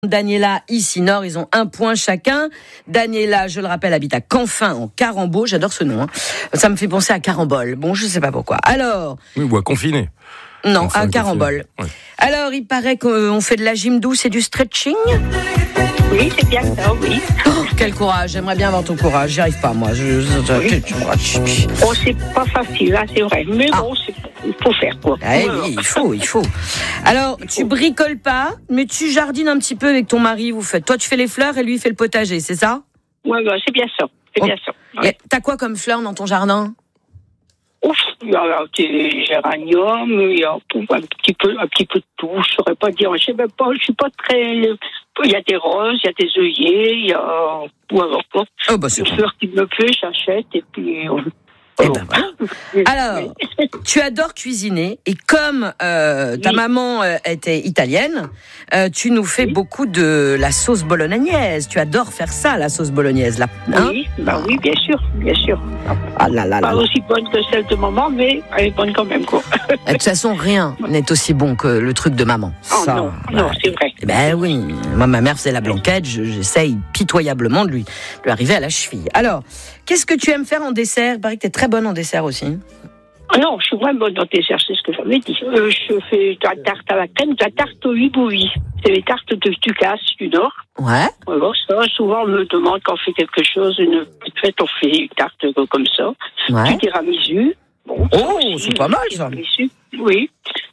Daniela, Isinor, ils ont 1 point chacun. Daniela, je le rappelle, habite à Canfin, en Carambeau. J'adore ce nom. Ça me fait penser à Carambole. Bon, je sais pas pourquoi. Alors. Oui, ou à confiner. Non, à Carambole. Ouais. Alors, il paraît qu'on fait de la gym douce et du stretching. Oui, c'est bien ça, oui. Oh, quel courage. J'aimerais bien avoir ton courage. J'y arrive pas, moi. Oui. Oh, c'est pas facile, hein, c'est vrai. Mais bon, il faut faire, quoi. Ah, oui, il faut. Alors, tu bricoles pas, mais tu jardines un petit peu avec ton mari. Toi, tu fais les fleurs et lui, il fait le potager, c'est ça? Ouais, bah, c'est bien ça. C'est bien ça. Ouais. T'as quoi comme fleurs dans ton jardin? Ouf, il y a des géraniums, il y a un petit peu de tout. Je saurais pas dire. Je sais même pas. Je suis pas très. Il y a des roses, il y a des œillets, il y a. Oh bah c'est une fleur qui me plaît, j'achète et puis. Eh ben voilà. Alors, tu adores cuisiner et comme ta maman était italienne, tu nous fais beaucoup de la sauce bolognaise. Tu adores faire ça, la sauce bolognaise, là. Hein? Oui, oui, bien sûr. Ah là là là. Pas aussi bonne que celle de maman, mais elle est bonne quand même, quoi. De toute façon, rien n'est aussi bon que le truc de maman. Oh ça, non, c'est vrai. Ben oui, moi ma mère faisait la blanquette, j'essaye pitoyablement de lui arriver à la cheville. Alors, qu'est-ce que tu aimes faire en dessert? Il paraît que tu es très bonne en dessert aussi. Non, je suis vraiment bonne en dessert, c'est ce que j'avais dit. Je fais de la tarte à la crème, de la tarte au hibouillis. C'est les tartes de Ducasse du Nord. Ouais. Alors, ça, souvent on me demande quand on fait quelque chose, une petite fête, on fait une tarte comme ça. Ouais. Du tiramisu. Bon, c'est pas mal ça. Oui.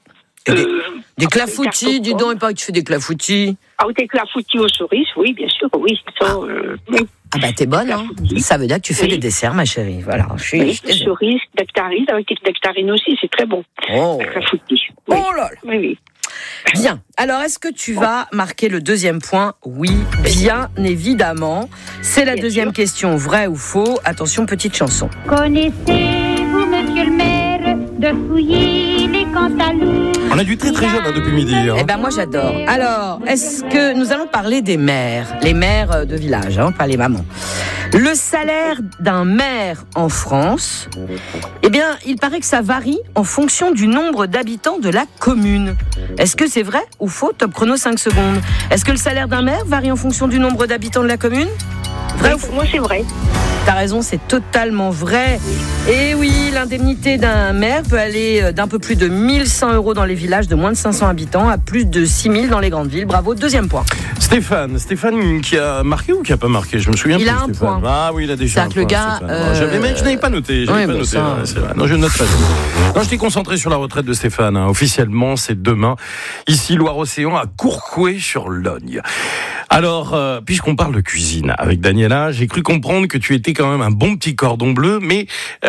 Des clafoutis, dis donc, il paraît que tu fais des clafoutis. Ah, des clafoutis aux cerises, oui, bien sûr, oui. Ça, oui. Ah bah t'es bonne, hein. Ça veut dire que tu fais des desserts, ma chérie. Voilà. Cerises, nectarines, avec des nectarines aussi, c'est très bon. Oh. Clafoutis. Oui. Oh là là. Oui. Bien. Alors, est-ce que tu vas marquer le deuxième point? Oui, bien évidemment. C'est la deuxième question, vrai ou faux? Attention, petite chanson. Connaissez-vous, monsieur le maire, de Fouilly, les Cantalous? On a du très très jeune depuis midi. Hein. Eh ben moi j'adore. Alors, est-ce que nous allons parler des maires, les maires de village, hein, pas les mamans. Le salaire d'un maire en France, eh bien, il paraît que ça varie en fonction du nombre d'habitants de la commune. Est-ce que c'est vrai ou faux? Top chrono 5 secondes. Est-ce que le salaire d'un maire varie en fonction du nombre d'habitants de la commune? Vrai ou faux? Moi c'est vrai. T'as raison, c'est totalement vrai. Et oui, l'indemnité d'un maire peut aller d'un peu plus de 1 100 € dans les villages de moins de 500 habitants à plus de 6 000 dans les grandes villes. Bravo, deuxième point. Stéphane qui a marqué ou qui a pas marqué? Je me souviens plus. Il a un Stéphane. point. Ah oui, il a déjà un point. Le gars, je n'avais pas noté. Oui, pas noté. Ça... C'est vrai. Non, je note pas. Non, j'étais concentré sur la retraite de Stéphane. Hein. Officiellement, c'est demain. Ici, Loire-Océan, à Courcouët-sur-Logne. Alors, puisqu'on parle de cuisine avec Daniela, j'ai cru comprendre que tu étais quand même un bon petit cordon bleu, mais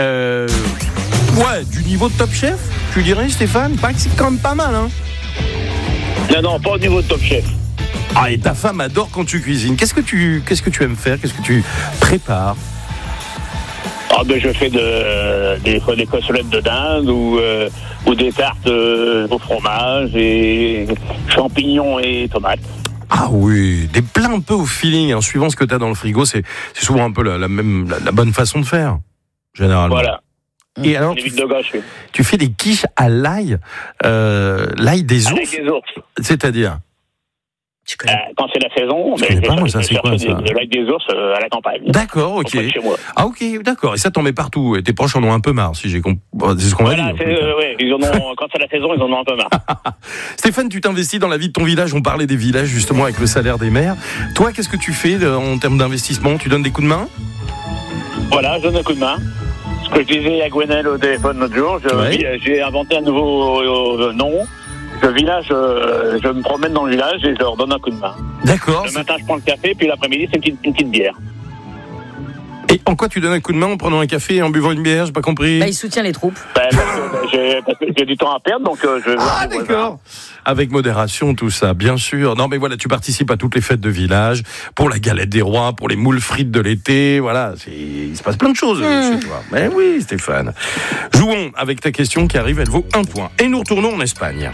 du niveau de Top Chef, tu dirais, Stéphane? Pas que c'est quand même pas mal, hein? Non, pas au niveau de Top Chef. Ah, et ta femme adore quand tu cuisines. Qu'est-ce que tu aimes faire? Qu'est-ce que tu prépares? Ah ben je fais des cassolettes de dinde ou des tartes au fromage et champignons et tomates. Ah oui, des plats un peu au feeling, hein, suivant ce que tu as dans le frigo, c'est souvent un peu la bonne façon de faire, généralement. Voilà. Et alors, tu fais des quiches à l'ail, l'ail des ours. Avec des ours. C'est-à-dire quand c'est la saison, c'est quoi ça? De l'ail des ours à la campagne. D'accord, ok. Chez moi. Ah ok, d'accord. Et ça t'en mets partout. Et tes proches en ont un peu marre, si j'ai compris. C'est ce qu'on va dire. Quand c'est la saison, ils en ont un peu marre. Stéphane, tu t'investis dans la vie de ton village. On parlait des villages justement avec le salaire des maires. Toi, qu'est-ce que tu fais en termes d'investissement? Tu donnes des coups de main? Voilà, je donne un coup de main. Ce que je disais à Gwenelle au téléphone l'autre jour, j'ai inventé un nouveau nom. Le village, je me promène dans le village et je leur donne un coup de main. D'accord. Le matin, je prends le café, puis l'après-midi, c'est une petite bière. Et en quoi tu donnes un coup de main? En prenant un café et en buvant une bière? J'ai pas compris. Il soutient les troupes. Parce que j'ai du temps à perdre, donc je vais voir. Ah, d'accord. Avec modération, tout ça, bien sûr. Non, mais voilà, tu participes à toutes les fêtes de village, pour la galette des rois, pour les moules frites de l'été, voilà. Il se passe plein de choses chez toi. Mais oui, Stéphane. Jouons avec ta question qui arrive, elle vaut 1 point. Et nous retournons en Espagne.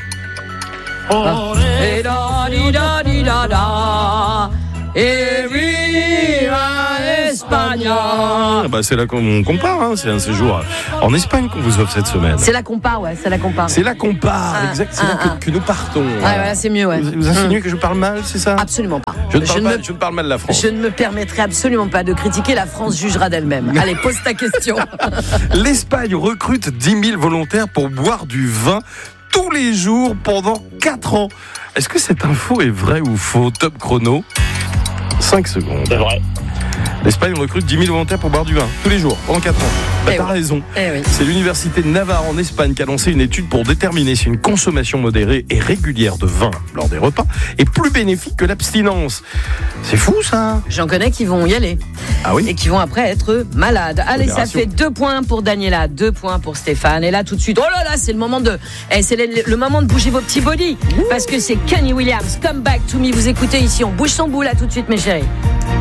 Et viva España. Bah, c'est là qu'on compare. Hein. C'est un séjour en Espagne qu'on vous offre cette semaine. C'est là qu'on part, ouais, c'est là qu'on part. C'est là qu'on part, exact. C'est là que nous partons. Ouais, voilà, c'est mieux, ouais. Vous insinuez que je parle mal, c'est ça? Absolument pas. Je ne parle mal de la France. Je ne me permettrai absolument pas de critiquer. La France jugera d'elle-même. Allez, pose ta question. L'Espagne recrute 10 000 volontaires pour boire du vin tous les jours pendant 4 ans. Est-ce que cette info est vraie ou faux? Top chrono. 5 secondes. C'est vrai. L'Espagne recrute 10 000 volontaires pour boire du vin tous les jours pendant 4 ans. Bah, t'as raison. Oui. C'est l'université de Navarre en Espagne qui a lancé une étude pour déterminer si une consommation modérée et régulière de vin lors des repas est plus bénéfique que l'abstinence. C'est fou ça. J'en connais qui vont y aller. Ah oui. Et qui vont après être malades. Allez, ça fait 2 points pour Daniela, 2 points pour Stéphane. Et là, tout de suite, oh là là, c'est le moment de moment de bouger vos petits bodys. Parce que c'est Kenny Williams, Come Back to Me. Vous écoutez ici, on bouge son bout là tout de suite, mes chéris.